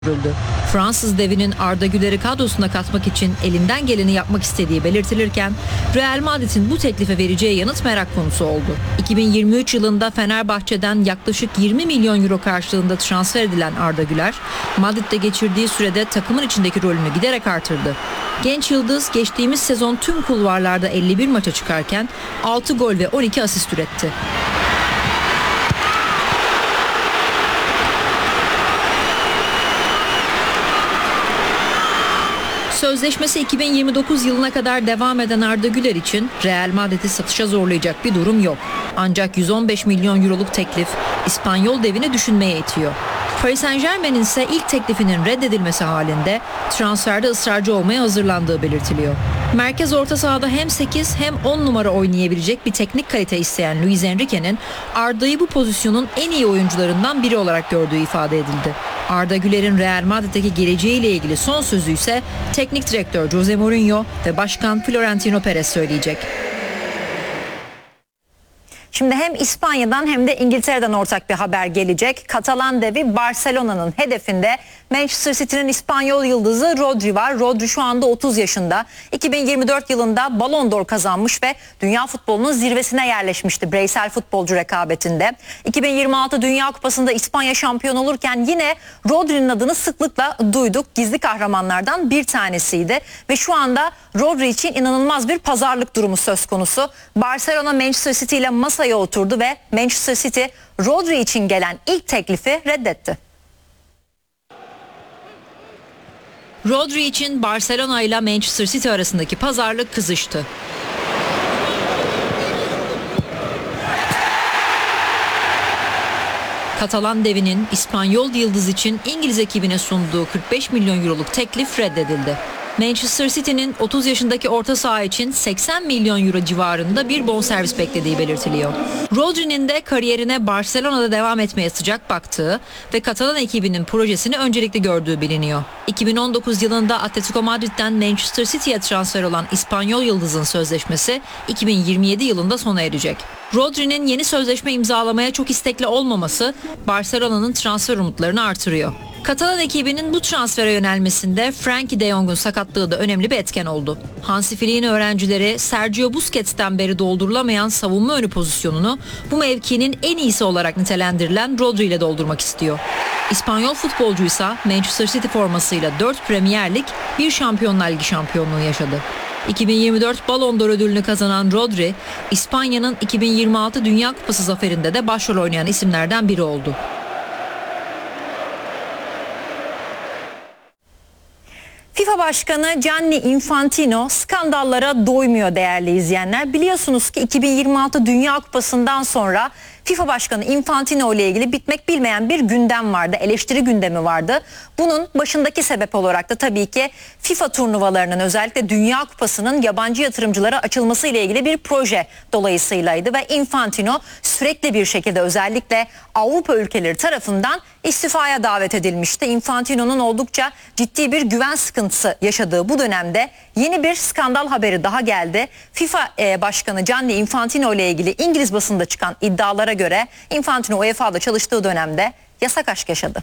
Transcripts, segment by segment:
Fransız devinin Arda Güler'i kadrosuna katmak için elinden geleni yapmak istediği belirtilirken Real Madrid'in bu teklife vereceği yanıt merak konusu oldu. 2023 yılında Fenerbahçe'den yaklaşık 20 milyon euro karşılığında transfer edilen Arda Güler, Madrid'de geçirdiği sürede takımın içindeki rolünü giderek artırdı. Genç yıldız geçtiğimiz sezon tüm kulvarlarda 51 maça çıkarken 6 gol ve 12 asist üretti. Sözleşmesi 2029 yılına kadar devam eden Arda Güler için Real Madrid'i satışa zorlayacak bir durum yok. Ancak 115 milyon euroluk teklif İspanyol devini düşünmeye itiyor. Paris Saint-Germain'in ise ilk teklifinin reddedilmesi halinde transferde ısrarcı olmaya hazırlandığı belirtiliyor. Merkez orta sahada hem 8 hem 10 numara oynayabilecek bir teknik kalite isteyen Luis Enrique'nin Arda'yı bu pozisyonun en iyi oyuncularından biri olarak gördüğü ifade edildi. Arda Güler'in Real Madrid'deki geleceğiyle ilgili son sözü ise teknik direktör Jose Mourinho ve başkan Florentino Perez söyleyecek. Şimdi hem İspanya'dan hem de İngiltere'den ortak bir haber gelecek. Katalan devi Barcelona'nın hedefinde Manchester City'nin İspanyol yıldızı Rodri var. Rodri şu anda 30 yaşında. 2024 yılında Ballon d'Or kazanmış ve dünya futbolunun zirvesine yerleşmişti bireysel futbolcu rekabetinde. 2026 Dünya Kupası'nda İspanya şampiyon olurken yine Rodri'nin adını sıklıkla duyduk. Gizli kahramanlardan bir tanesiydi ve şu anda Rodri için inanılmaz bir pazarlık durumu söz konusu. Barcelona Manchester City ile masaya oturdu ve Manchester City Rodri için gelen ilk teklifi reddetti. Rodri için Barcelona ile Manchester City arasındaki pazarlık kızıştı. Katalan devinin İspanyol yıldız için İngiliz ekibine sunduğu 45 milyon euroluk teklif reddedildi. Manchester City'nin 30 yaşındaki orta saha için 80 milyon euro civarında bir bonservis beklediği belirtiliyor. Rodri'nin de kariyerine Barcelona'da devam etmeye sıcak baktığı ve Katalan ekibinin projesini öncelikli gördüğü biliniyor. 2019 yılında Atletico Madrid'den Manchester City'ye transfer olan İspanyol yıldızın sözleşmesi 2027 yılında sona erecek. Rodri'nin yeni sözleşme imzalamaya çok istekli olmaması Barcelona'nın transfer umutlarını artırıyor. Katalan ekibinin bu transfere yönelmesinde Frenkie de Jong'un sakatlığı da önemli bir etken oldu. Hansi Flick'in öğrencileri Sergio Busquets'ten beri doldurulamayan savunma önü pozisyonunu bu mevkinin en iyisi olarak nitelendirilen Rodri ile doldurmak istiyor. İspanyol futbolcuysa Manchester City formasıyla 4 Premier Lig, 1 Şampiyonlar Ligi şampiyonluğu yaşadı. 2024 Ballon d'Or ödülünü kazanan Rodri, İspanya'nın 2026 Dünya Kupası zaferinde de başrol oynayan isimlerden biri oldu. FIFA Başkanı Gianni Infantino skandallara doymuyor değerli izleyenler. Biliyorsunuz ki 2026 Dünya Kupası'ndan sonra FIFA Başkanı Infantino ile ilgili bitmek bilmeyen bir gündem vardı, eleştiri gündemi vardı. Bunun başındaki sebep olarak da tabii ki FIFA turnuvalarının, özellikle Dünya Kupası'nın yabancı yatırımcılara açılması ile ilgili bir proje dolayısıylaydı ve Infantino sürekli bir şekilde özellikle Avrupa ülkeleri tarafından istifaya davet edilmişti. Infantino'nun oldukça ciddi bir güven sıkıntısı yaşadığı bu dönemde yeni bir skandal haberi daha geldi. FIFA Başkanı Gianni Infantino ile ilgili İngiliz basında çıkan iddialara göre Infantino UEFA'da çalıştığı dönemde yasak aşk yaşadı.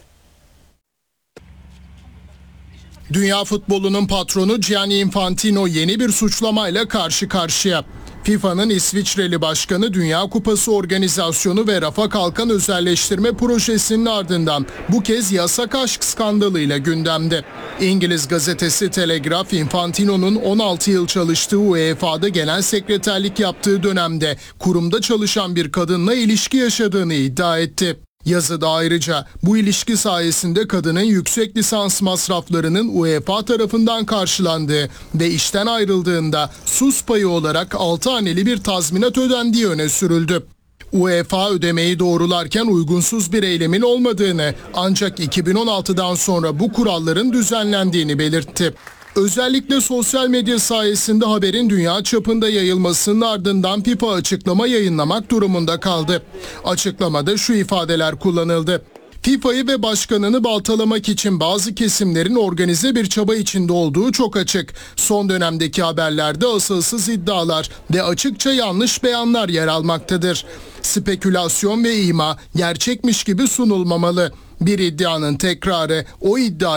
Dünya futbolunun patronu Gianni Infantino yeni bir suçlamayla karşı karşıya. FIFA'nın İsviçreli başkanı Dünya Kupası organizasyonu ve rafa kalkan özelleştirme projesinin ardından bu kez yasak aşk skandalıyla gündemde. İngiliz gazetesi Telegraph, Infantino'nun 16 yıl çalıştığı UEFA'da genel sekreterlik yaptığı dönemde kurumda çalışan bir kadınla ilişki yaşadığını iddia etti. Yazıda ayrıca bu ilişki sayesinde kadının yüksek lisans masraflarının UEFA tarafından karşılandığı ve işten ayrıldığında sus payı olarak 6 haneli bir tazminat ödendiği öne sürüldü. UEFA ödemeyi doğrularken uygunsuz bir eylemin olmadığını, ancak 2016'dan sonra bu kuralların düzenlendiğini belirtti. Özellikle sosyal medya sayesinde haberin dünya çapında yayılmasının ardından FIFA açıklama yayınlamak durumunda kaldı. Açıklamada şu ifadeler kullanıldı. FIFA'yı ve başkanını baltalamak için bazı kesimlerin organize bir çaba içinde olduğu çok açık. Son dönemdeki haberlerde asılsız iddialar ve açıkça yanlış beyanlar yer almaktadır. Spekülasyon ve ima gerçekmiş gibi sunulmamalı. Bir iddianın tekrarı, o iddia